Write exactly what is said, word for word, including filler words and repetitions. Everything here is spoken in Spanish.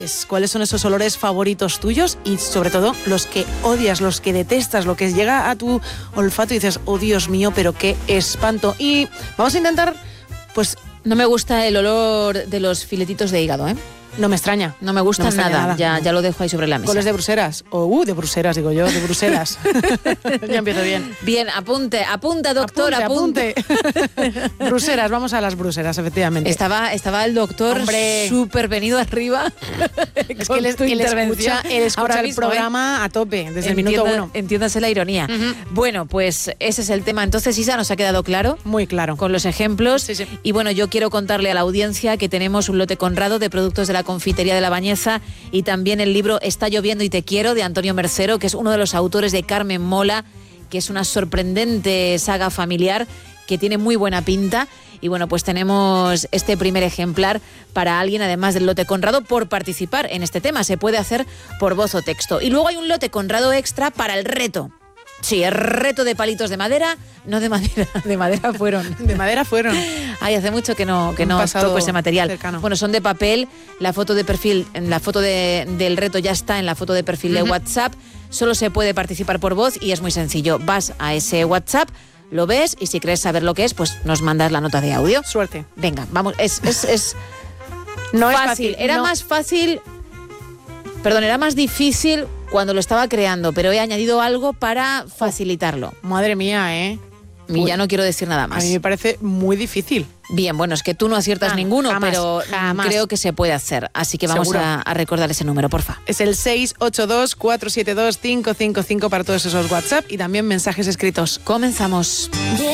¿Cuáles son esos olores favoritos tuyos? Y sobre todo, los que odias, los que detestas, lo que llega a tu olfato y dices, oh Dios mío, pero qué espanto. Y vamos a intentar, pues... No me gusta el olor de los filetitos de hígado, ¿eh? No me extraña. No me gusta, no me extraña nada. nada. Ya, ya lo dejo ahí sobre la mesa. ¿Coles de Bruselas? O, uh, de Bruselas, digo yo, de Bruselas. Ya empiezo bien. Bien, apunte, apunta, doctor, apunte. apunte. Bruselas, vamos a las Bruselas, efectivamente. Estaba, estaba el doctor súper venido arriba. Es que él, él escucha, él escucha el programa a tope, desde el minuto uno. Entiéndase la ironía. Uh-huh. Bueno, pues ese es el tema. Entonces, Isa, ¿nos ha quedado claro? Muy claro. Con los ejemplos. Sí, sí. Y bueno, yo quiero contarle a la audiencia que tenemos un lote Conrado de productos de la Confitería de la Bañeza y también el libro Está lloviendo y te quiero, de Antonio Mercero, que es uno de los autores de Carmen Mola, que es una sorprendente saga familiar que tiene muy buena pinta. Y bueno, pues tenemos este primer ejemplar para alguien, además del lote Conrado, por participar en este tema. Se puede hacer por voz o texto. Y luego hay un lote Conrado extra para el reto. Sí, el reto de palitos de madera, no de madera, de madera fueron. De madera fueron. Ay, hace mucho que no, que no toco ese material. Cercano. Bueno, son de papel, la foto de perfil, la foto de, del reto ya está en la foto de perfil uh-huh. de WhatsApp, solo se puede participar por voz y es muy sencillo. Vas a ese WhatsApp, lo ves y si crees saber lo que es, pues nos mandas la nota de audio. Suerte. Venga, vamos, es, es, es no fácil. Es fácil. Era no. más fácil, perdón, era más difícil cuando lo estaba creando, pero he añadido algo para facilitarlo. Madre mía, ¿eh? Y ya no quiero decir nada más. A mí me parece muy difícil. Bien, bueno, es que tú no aciertas ah, ninguno, jamás, pero jamás. creo que se puede hacer. Así que vamos a, a recordar ese número, porfa. Es el seis ocho dos, cuatro siete dos, cinco cinco cinco para todos esos WhatsApp y también mensajes escritos. Comenzamos.